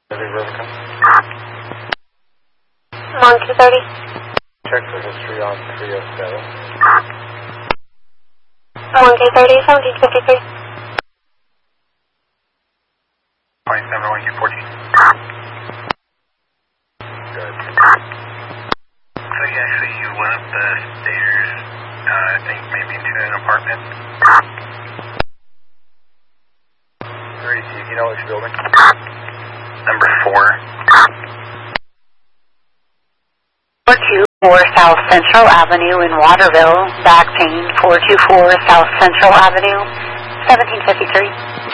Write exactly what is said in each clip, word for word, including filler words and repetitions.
Monkey thirty. Check for history on three oh seven. Monkey thirty, seventeen fifty-three. twenty-seven, one Q fourteen. Good. So you actually, you went up the stairs, uh, I think maybe into an apartment? three C, do you know which building? Number four. four two four South Central Avenue in Waterville, back pain, four two four South Central Avenue, seventeen fifty-three.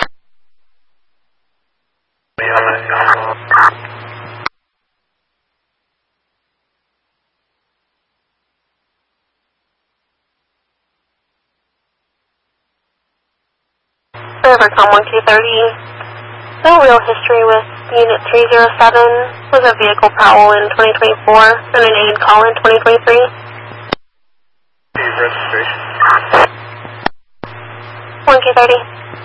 Rivercom one two thirty. No real history with Unit three oh seven. Was a vehicle prowl in twenty twenty-four and an aid call in twenty twenty-three. Registration. one Q thirty.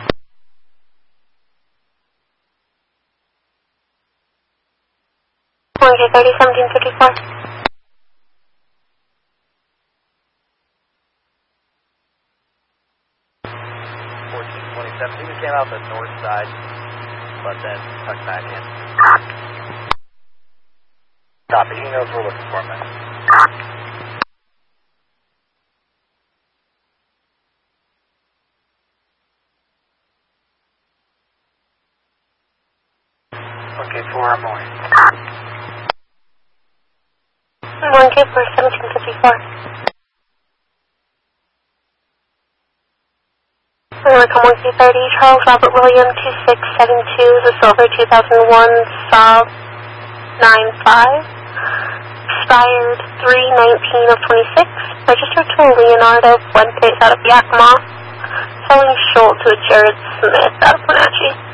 one Q thirty, seventeen fifty-four. fourteen twenty-seven. He just came out the north side, but then tucked back in. Copy. He knows we're looking for him, man. Okay, four, I'm away. one Q four, seventeen fifty-four. Rivercom one Q thirty, Charles Robert William two six seven two, the Silver two thousand one, Saab nine five. Expired three nineteen of twenty-six. Registered to a Leonardo Fuentes out of Yakima. Selling Schultz to a Jared Smith out of Wenatchee.